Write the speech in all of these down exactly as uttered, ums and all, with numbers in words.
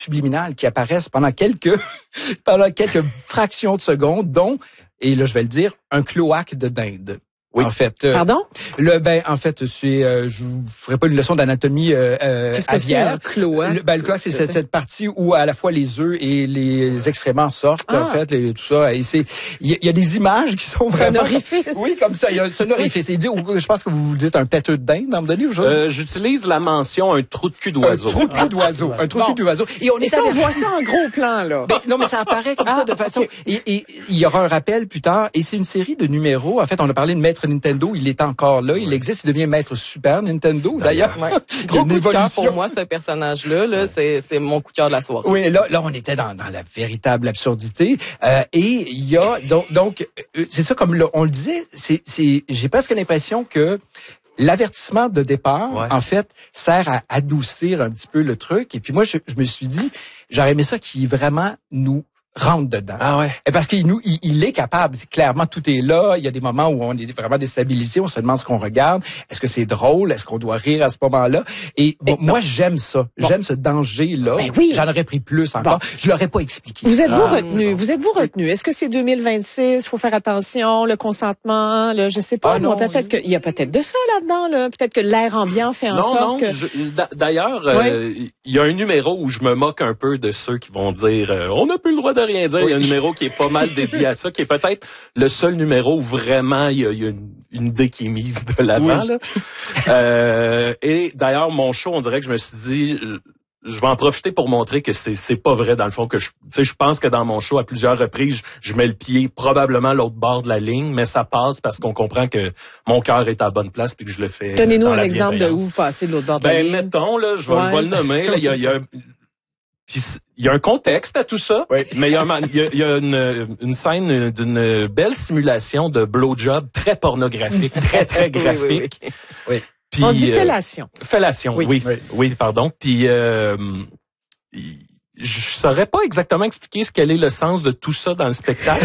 subliminales qui apparaissent pendant quelques pendant quelques fractions de secondes, dont, et là je vais le dire, un cloaque de dinde. Oui. En fait, euh, Pardon? Le ben en fait c'est euh, je vous ferai pas une leçon d'anatomie euh, euh, Qu'est-ce que c'est aviaire. un cloaque? Le, ben, le cloaque c'est cette, cette partie où à la fois les œufs et les excréments sortent Ah. en fait et tout ça et c'est il y, y a des images qui sont vraiment Un orifice. Oui, comme ça, il y a un orifice. Il dit, je pense que vous dites un pêteux de dinde, à un moment donné, ou chose. Euh, j'utilise la mention un trou de cul Un d'oiseau. trou de cul d'oiseau. Un trou de Bon. cul d'oiseau. Et on Et est ça, on averti- voit ça en gros plan, là. Ben, non, mais ça apparaît comme Ah, ça de façon. ok. Et, et il y aura un rappel plus tard. Et c'est une série de numéros. En fait, on a parlé de Maître Nintendo. Il est encore là. Il existe. Il devient Maître Super Nintendo. D'ailleurs. Ouais. Il y a Gros une coup de cœur évolution. pour moi, ce personnage-là. Là, c'est, c'est mon coup de cœur de la soirée. Oui, là, là, on était dans, dans la véritable absurdité. Euh, et il y a donc, donc, euh, c'est ça comme le- on le disait. C'est, c'est, j'ai presque l'impression que l'avertissement de départ, Ouais. en fait, sert à adoucir un petit peu le truc. Et puis moi, je, je me suis dit, j'aurais aimé ça qui vraiment nous rentre dedans. Ah ouais. Et parce qu'il nous, il, il est capable. C'est clairement, tout est là. Il y a des moments où on est vraiment déstabilisé. On se demande ce qu'on regarde. Est-ce que c'est drôle? Est-ce qu'on doit rire à ce moment-là? Et bon, moi, j'aime ça. Bon. J'aime ce danger-là. Ben oui. J'en aurais pris plus encore. Bon. Je l'aurais pas expliqué. Vous êtes-vous Ah, retenu? c'est bon. Vous êtes-vous retenu? Est-ce que c'est deux mille vingt-six? Faut faire attention, le consentement, le, je sais pas. Ah, moi, non. peut-être que, il y a peut-être de ça là-dedans, là. Peut-être que l'air ambiant fait en Non, sorte non. que. je- d'a- D'ailleurs, euh, il y a un numéro où je me moque un peu de ceux qui vont dire euh, on n'a plus le droit de rien dire. Il y a un numéro qui est pas mal dédié à ça, qui est peut-être le seul numéro où vraiment il y a, il y a une, une idée qui est mise de l'avant. Oui. Là. Euh, et d'ailleurs, mon show, on dirait que je me suis dit, je vais en profiter pour montrer que c'est c'est pas vrai dans le fond que je, tu sais, je pense que dans mon show à plusieurs reprises, je, je mets le pied probablement à l'autre bord de la ligne, mais ça passe parce qu'on comprend que mon cœur est à la bonne place puis que je le fais. Donnez-nous dans un la exemple de bienveillance. où vous passez de l'autre bord de la Ben, ligne. mettons, là, je vais, Ouais. je vais le nommer, là, il y a, il y a, puis c- il y a un contexte à tout ça, Oui. mais il y a, un- il y a, il y a une, une scène d'une belle simulation de blowjob très pornographique, très, très Oui, oui, graphique. oui. Oui. Puis, On dit euh, fellation. Fellation, Oui. oui. Oui, Oui. pardon. Puis, euh, je saurais pas exactement expliquer ce quel est le sens de tout ça dans le spectacle.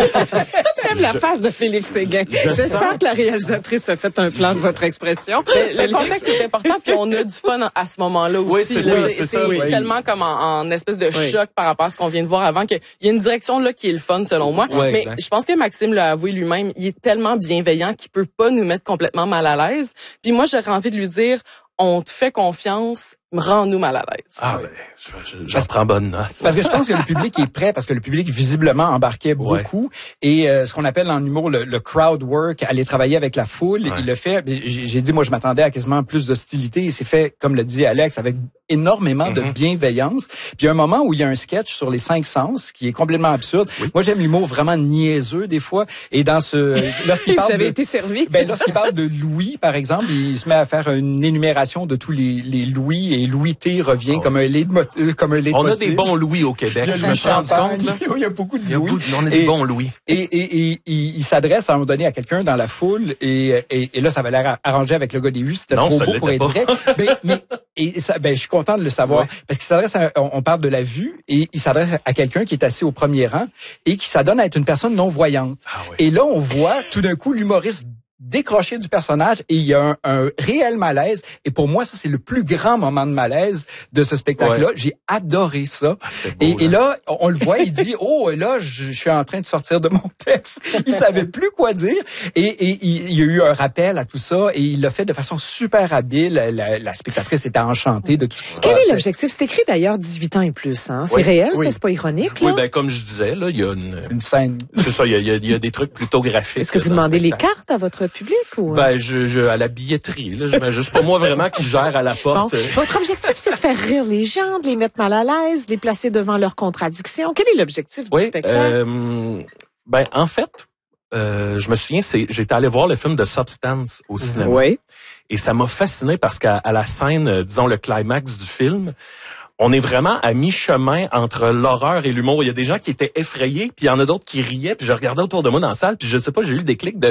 J'aime la je- face de Félix Séguin. je J'espère sens- que la réalisatrice a fait un plan de votre expression. Le, le contexte est important, puis on a du fun à ce moment-là aussi. Oui, c'est là. ça, c'est ça, oui. tellement comme en, en espèce de Oui. choc par rapport à ce qu'on vient de voir avant, qu'il y a une direction là qui est le fun selon moi. Ouais, Mais exact. je pense que Maxime l'a avoué lui-même, il est tellement bienveillant qu'il peut pas nous mettre complètement mal à l'aise. Puis moi, j'aurais envie de lui dire, on te fait confiance, rends-nous mal à l'aise. Ah, ben, je- je- j'en prends bonne note. Parce que je pense que le public est prêt, parce que le public visiblement embarquait Ouais. beaucoup. Et euh, ce qu'on appelle en humour le, le crowd work, aller travailler avec la foule, Ouais. il le fait. J'ai j'ai dit, moi, je m'attendais à quasiment plus d'hostilité. Et c'est fait, comme le dit Alex, avec énormément de Mhm. bienveillance. Puis il y a un moment où il y a un sketch sur les cinq sens qui est complètement absurde. Moi, j'aime l'humour vraiment niaiseux des fois. Et dans ce, lorsqu'il Vous parle avez de, été servi. ben, lorsqu'il parle de Louis, par exemple, il se met à faire une énumération de tous les, les Louis et Louis T revient Oh. comme un lait de mo- euh, comme un lait de On a motif. des bons Louis au Québec. Il y a Je le me suis rendu champagne. compte, là. Il y a beaucoup de Il y a Louis. beaucoup- on a des Et- bons Louis. Et, et, et, il, il s'adresse à un moment donné à quelqu'un dans la foule et, et, et là, ça avait l'air arrangé avec le gars des vues. C'était Non, trop ça beau pour être l'était vrai. mais, mais et ça, ben, je suis content de le savoir Ouais. parce qu'il s'adresse à, on, on parle de la vue et il s'adresse à quelqu'un qui est assis au premier rang et qui s'adonne à être une personne non voyante. Ah ouais. Et là, on voit tout d'un coup l'humoriste décroché du personnage et il y a un, un réel malaise. Et pour moi, ça, c'est le plus grand moment de malaise de ce spectacle-là. Ouais. J'ai adoré ça. Ah, c'était beau, Et, et là, on le voit, il dit, oh, là, je, je suis en train de sortir de mon texte. Il savait plus quoi dire. Et, et il, il y a eu un rappel à tout ça et il l'a fait de façon super habile. La, la, la spectatrice était enchantée de tout ce qui se Quel est passait. l'objectif? C'est écrit d'ailleurs dix-huit ans et plus, hein? C'est Oui. réel, Oui. ça? C'est pas ironique, là? Oui, ben comme je disais, là, il y a une. Une scène. C'est ça, il y a, il y a- il y a des trucs plutôt graphiques. Est-ce que vous dans le demandez les spectacle. cartes à votre public ou? Ben, je, je, à la billetterie, là, je mets juste pas moi vraiment qui gère à la Bon. porte. Votre objectif, c'est de faire rire les gens, de les mettre mal à l'aise, de les placer devant leurs contradictions. Quel est l'objectif du Oui, spectacle? euh, ben, en fait, euh, je me souviens, c'est, j'étais allé voir le film de Substance au cinéma. Oui. Et ça m'a fasciné parce qu'à à la scène, euh, disons le climax du film, on est vraiment à mi-chemin entre l'horreur et l'humour. Il y a des gens qui étaient effrayés, puis il y en a d'autres qui riaient, puis je regardais autour de moi dans la salle, puis je sais pas, j'ai eu le déclic de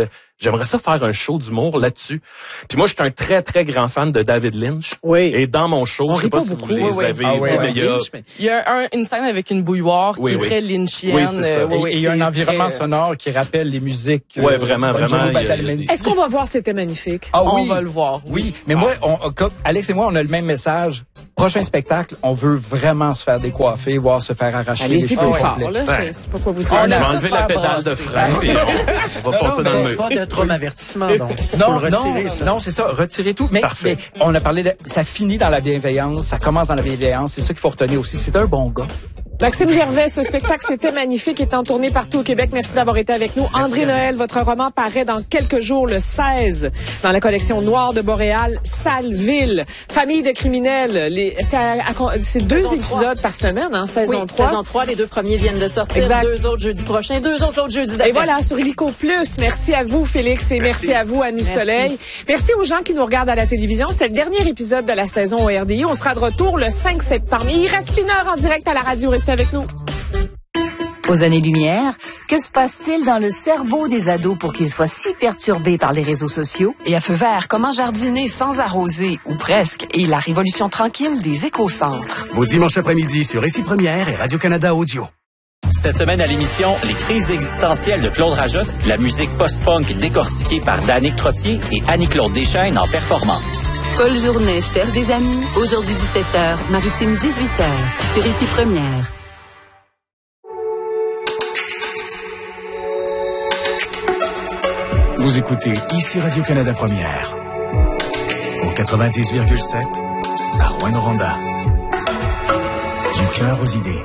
J'aimerais ça faire un show d'humour là-dessus. Puis moi, je suis un très, très grand fan de David Lynch. Oui. Et dans mon show, On je sais pas, pas si beaucoup. vous les oui, oui. avez ah, vus, oui, mais oui. il y a... Il y a un, une scène avec une bouilloire oui, qui est oui. très lynchienne. Oui, c'est ça. Euh, oui, oui, Et il y a un c'est environnement très... sonore qui rappelle les musiques. Ouais, euh, vraiment, Bonjour, vraiment, il y a- Badalamenti. Est-ce qu'on va voir C'était magnifique? Ah On oui. va le voir. Oui, mais moi, on, comme Alex et moi, on a le même message. Prochain spectacle, on veut vraiment se faire décoiffer, voir se faire arracher les Allez-y cheveux plus fort, complets. là. Ouais. Je sais pas quoi vous dire. On Je vais aime ça enlever se la faire pédale de brasser. frein et on, on va foncer dans le mur. Pas de trône avertissement, donc. Non, Faut le non, retirer, ça. non, c'est ça, retirer tout. Mais, Parfait. mais on a parlé de, ça finit dans la bienveillance, ça commence dans la bienveillance, c'est ça qu'il faut retenir aussi. C'est un bon gars. Maxime Gervais, ce spectacle C'était magnifique est en tournée partout au Québec. Merci d'avoir été avec nous. André Noël, votre roman paraît dans quelques jours, le seize, dans la collection Noire de Boréal, Saleville. Famille de criminels. Les, c'est, à- à- c'est deux Saison épisodes trois. par semaine, hein, saison Oui, trois. saison trois, les deux premiers viennent de sortir, Exact. deux autres jeudi prochain, deux autres l'autre jeudi d'après. Et voilà, sur Illico Plus. Merci à vous, Félix, et merci, à vous, Annie Merci. Soleil. Merci aux gens qui nous regardent à la télévision. C'était le dernier épisode de la saison au R D I. On sera de retour le cinq septembre. Il reste une heure en direct à la radio. Restez avec nous. Aux années-lumière, que se passe-t-il dans le cerveau des ados pour qu'ils soient si perturbés par les réseaux sociaux? Et à feu vert, comment jardiner sans arroser, ou presque, et la révolution tranquille des éco-centres. Vos dimanches après-midi sur Ici Première et Radio-Canada Audio. Cette semaine à l'émission, les crises existentielles de Claude Rajotte, la musique post-punk décortiquée par Danick Trottier et Annie-Claude Deschaines en performance. Paul Journet cherche des amis. Aujourd'hui dix-sept heures, Maritime dix-huit heures, sur Ici Première. Vous écoutez Ici Radio-Canada Première. Au quatre-vingt-dix virgule sept, à Rouyn-Noranda. Du cœur aux idées.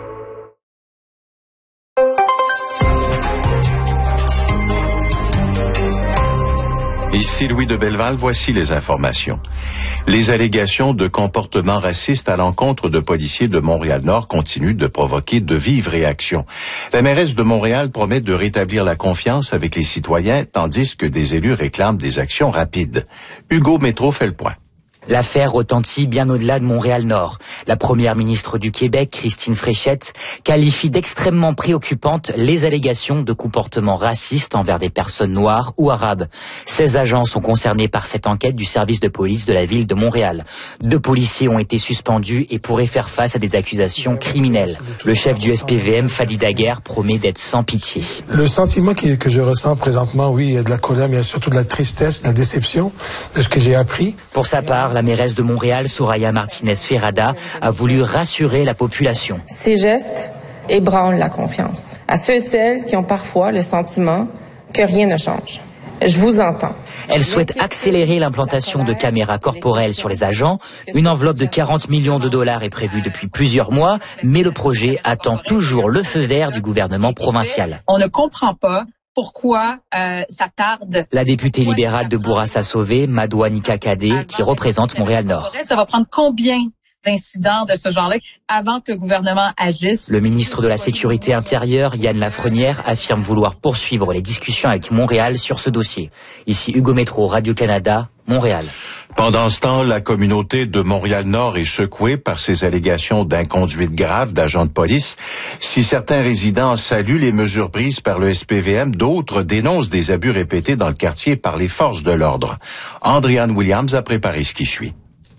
Ici Louis de Belleval, voici les informations. Les allégations de comportement raciste à l'encontre de policiers de Montréal-Nord continuent de provoquer de vives réactions. La mairesse de Montréal promet de rétablir la confiance avec les citoyens, tandis que des élus réclament des actions rapides. Hugo Métro fait le point. L'affaire retentit bien au-delà de Montréal-Nord. La première ministre du Québec, Christine Fréchette, qualifie d'extrêmement préoccupantes les allégations de comportements racistes envers des personnes noires ou arabes. seize agents sont concernés par cette enquête du service de police de la ville de Montréal. Deux policiers ont été suspendus et pourraient faire face à des accusations criminelles. Le chef du S P V M, Fadi Daguerre, promet d'être sans pitié. Le sentiment qui, que je ressens présentement, oui, il y a de la colère, mais il y a surtout de la tristesse, de la déception de ce que j'ai appris. Pour sa part, la mairesse de Montréal, Soraya Martinez-Ferrada, a voulu rassurer la population. Ces gestes ébranlent la confiance à ceux et celles qui ont parfois le sentiment que rien ne change. Je vous entends. Elle souhaite accélérer l'implantation de caméras corporelles sur les agents. Une enveloppe de quarante millions de dollars est prévue depuis plusieurs mois, mais le projet attend toujours le feu vert du gouvernement provincial. On ne comprend pas pourquoi euh, ça tarde. La députée libérale de Bourassa-Sauvé, Madoua Nika-Kadé, qui représente Montréal-Nord. Ça va prendre combien d'incidents de ce genre-là avant que le gouvernement agisse? Le ministre de la Sécurité intérieure, Yann Lafrenière, affirme vouloir poursuivre les discussions avec Montréal sur ce dossier. Ici Hugo Métro, Radio-Canada, Montréal. Pendant ce temps, la communauté de Montréal-Nord est secouée par ces allégations d'inconduite grave d'agents de police. Si certains résidents saluent les mesures prises par le S P V M, d'autres dénoncent des abus répétés dans le quartier par les forces de l'ordre. Andréanne Williams a préparé ce qui suit.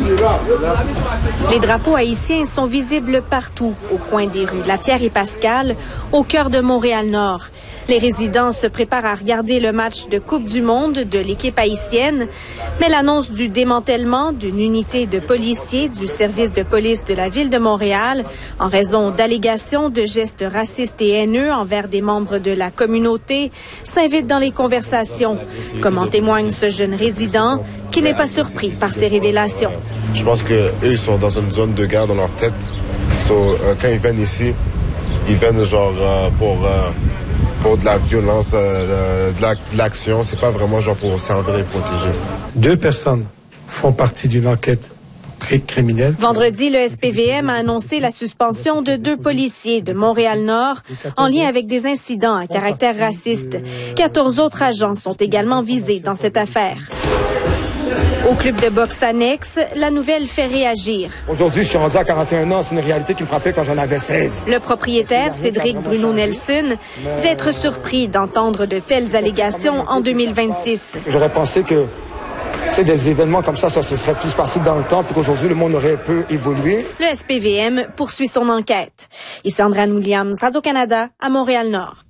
Les drapeaux haïtiens sont visibles partout, au coin des rues La Pierre et Pascal, au cœur de Montréal-Nord. Les résidents se préparent à regarder le match de Coupe du Monde de l'équipe haïtienne, mais l'annonce du démantèlement d'une unité de policiers du service de police de la ville de Montréal, en raison d'allégations de gestes racistes et haineux envers des membres de la communauté, s'invite dans les conversations, comme en témoigne ce jeune résident qui n'est pas surpris par ces révélations. Je pense qu'eux, ils sont dans une zone de guerre dans leur tête. So, euh, quand ils viennent ici, ils viennent genre euh, pour, euh, pour de la violence, euh, de, la, de l'action. C'est pas vraiment genre pour servir et protéger. Deux personnes font partie d'une enquête criminelle. Vendredi, le S P V M a annoncé la suspension de deux policiers de Montréal-Nord en lien avec des incidents à caractère raciste. quatorze autres agents sont également visés dans cette affaire. Au club de boxe annexe, la nouvelle fait réagir. Aujourd'hui, je suis rendu à quarante et un ans. C'est une réalité qui me frappait quand j'en avais seize. Le propriétaire, Cédric Bruno Nelson, dit être surpris d'entendre de telles allégations en deux mille vingt-six. J'aurais pensé que tu sais, des événements comme ça, ça se serait plus passé dans le temps, puis qu'aujourd'hui, le monde aurait un peu évolué. Le S P V M poursuit son enquête. Ici Andréane Williams, Radio-Canada, à Montréal-Nord.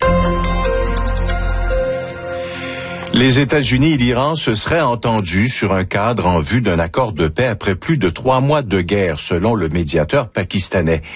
Les États-Unis et l'Iran se seraient entendus sur un cadre en vue d'un accord de paix après plus de trois mois de guerre, selon le médiateur pakistanais.